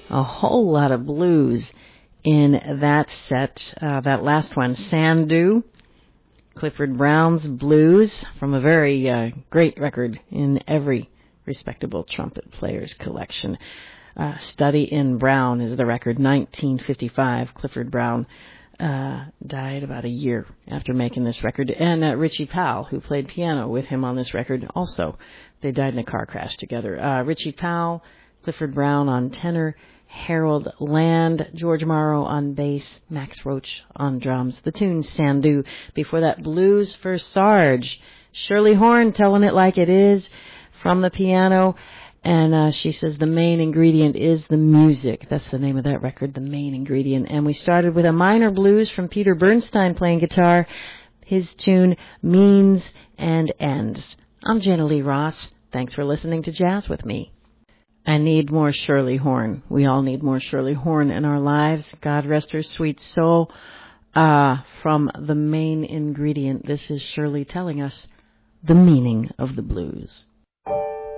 A whole lot of blues in that set. That last one, Sandu, Clifford Brown's Blues, from a very great record in every respectable trumpet player's collection. Study in Brown is the record, 1955. Clifford Brown died about a year after making this record. And Richie Powell, who played piano with him on this record, also. They died in a car crash together. Richie Powell, Clifford Brown on tenor, Harold Land, George Morrow on bass, Max Roach on drums. The tune Sandu. Before that, Blues for Sarge. Shirley Horn telling it like it is from the piano. And she says the main ingredient is the music. That's the name of that record, The Main Ingredient. And we started with a minor blues from Peter Bernstein playing guitar. His tune, Means and Ends. I'm Jana Lee Ross. Thanks for listening to Jazz with me. I need more Shirley Horn. We all need more Shirley Horn in our lives. God rest her sweet soul. From The Main Ingredient, this is Shirley telling us the meaning of the blues.